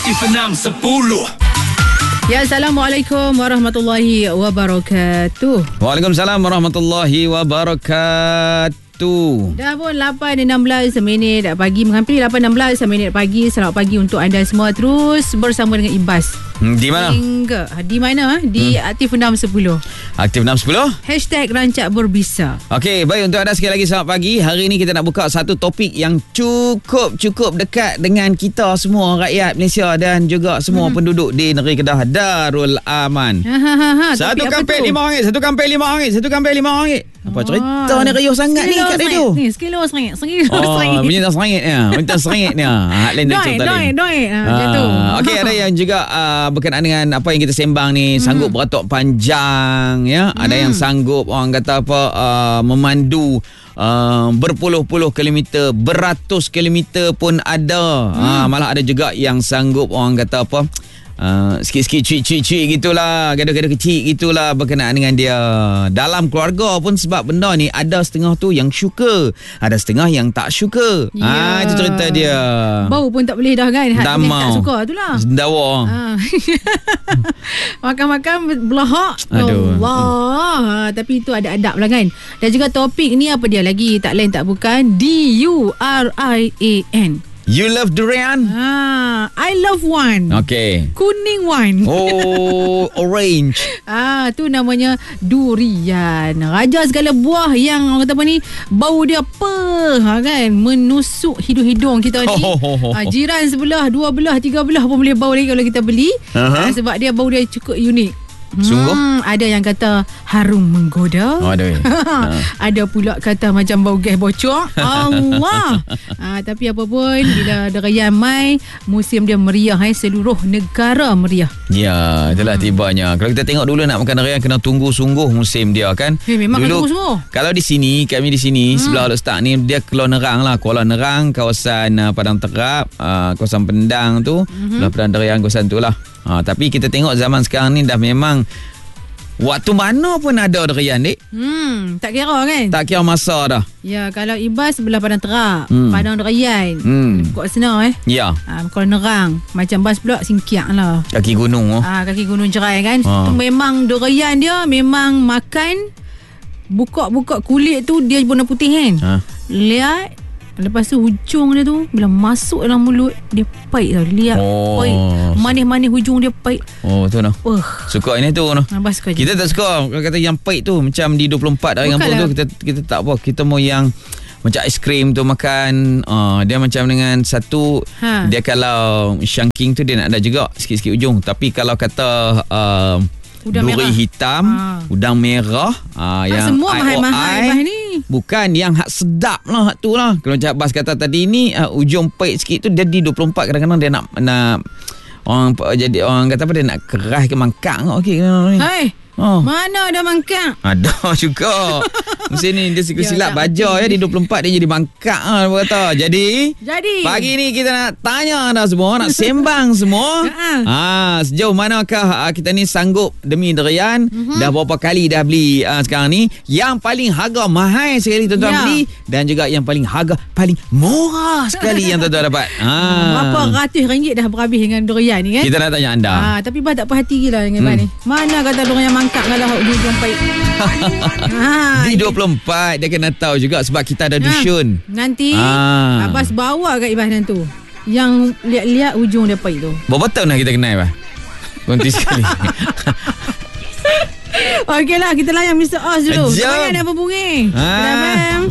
Aktif 610. Ya, Assalamualaikum warahmatullahi wabarakatuh. Waalaikumsalam warahmatullahi wabarakatuh. Dah pun 8.16 minit pagi, menghampiri 8.16 minit pagi. Selamat pagi untuk anda semua. Terus bersama dengan Ibas. Di mana? Di mana? Di Aktif 610. Aktif 610. #rancak berbisa. Okey, baik, untuk anda sekali lagi selamat pagi. Hari ini kita nak buka satu topik yang cukup dekat dengan kita semua, rakyat Malaysia dan juga semua penduduk di negeri Kedah, Darul Aman. Satu kampek RM5, satu kampek RM5, satu kampek RM5. Apa cerita ni riuh sangat ni kat radio? Ni sekilo seringgit. Minta seringgitnya. Lain dah cerita lain. Jatuh. Okey, ada yang juga berkenaan dengan apa yang kita sembang ni, sanggup beratok panjang, ya. Ada yang sanggup, orang kata apa, memandu berpuluh-puluh kilometer, beratus kilometer pun ada. Malah ada juga yang sanggup, orang kata apa, sikit-sikit cuik-cuik gitulah, gaduh-gaduh kecil gitulah berkenaan dengan dia. Dalam keluarga pun sebab benda ni ada setengah tu yang suka, ada setengah yang tak suka. Itu cerita dia. Bau pun tak boleh dah kan. Tak suka tu lah. Dawa. Makan-makan belahak. Allah. Tapi itu ada adab lah kan. Dan juga topik ni apa dia lagi, tak lain tak bukan DURIAN. You love durian? I love one. Okay. Kuning one. Oh, orange. Tu namanya durian. Raja segala buah yang orang kata apa ni, bau dia kan, menusuk hidung-hidung kita ni. Jiran sebelah, dua belah, tiga belah pun boleh bau lagi kalau kita beli. Sebab dia bau dia cukup unik. Sungguh? Ada yang kata harum menggoda. Ada pula kata macam bau gas bocor. Allah. Tapi apa pun, bila durian mai, musim dia meriah, seluruh negara meriah. Ya, itulah tibanya. Kalau kita tengok dulu nak makan durian, kena tunggu sungguh musim dia kan. Memang dulu, kena tunggu sungguh. Kalau di sini, kami di sini sebelah Alok Start ni, dia Kuala Nerang lah. Kuala Nerang, kawasan Padang Terap, kawasan Pendang tu, belah Padang Durian, kawasan tu lah. Tapi kita tengok zaman sekarang ni dah memang waktu mana pun ada durian, Dik. Tak kira kan? Tak kira masa dah. Ya, kalau Ibas belah Padang Terap, Padang Durian, Kok Sena Ya. Kuala Nerang. Macam Bas pula Singkiak lah. Kaki gunung. Kaki gunung Jerai kan. Tu memang durian dia memang makan, buka kulit tu dia warna putih kan. Lihat. Lepas tu hujung dia tu, bila masuk dalam mulut, dia pahit tau. Lihat pahit. Manis-manis hujung dia pahit. Tu noh. Suka ini tu noh. Kita tak suka kalau kata yang pahit tu. Macam di 24 hari kampung tu, kita tak apa. Kita mau yang macam aiskrim tu makan. Dia macam dengan satu, dia kalau chunking tu dia nak ada juga sikit-sikit ujung. Tapi kalau kata duri merah hitam, udang merah, yang semua mahal-mahal ni. Bukan yang hak sedap lah, hak tu lah. Kalau macam Bas kata tadi ni, ujung pahit sikit tu dia di 24. Kadang-kadang dia nak orang kata apa, dia nak keras ke mangkak. Okey. Mana ada mangkak? Ada juga. Mesin ni dia silap baja di 24 dia jadi mangkak apa kata. Jadi pagi ni kita nak tanya anda semua, nak sembang semua. Sejauh manakah kita ni sanggup demi durian? Dah berapa kali dah beli sekarang ni? Yang paling harga mahal sekali tuan-tuan beli, dan juga yang paling harga paling murah sekali yang tuan-tuan dapat. Berapa ratus ringgit dah berhabis dengan durian ni kan? Kita nak tanya anda. Tapi Bah tak perhati gila dengan Bah ni. Mana kata durian mangkak kalau ujung pahit. Di 24 dia kena tahu juga sebab kita ada dusun. Nanti Abbas bawa kat Ibas tu yang lihat-lihat ujung dia pahit tu. Berapa tahun dah kita kenal, Ibas? Berhenti sekali. Okeylah, kita layan Mr. Oz dulu. Jangan ada apa bunyi.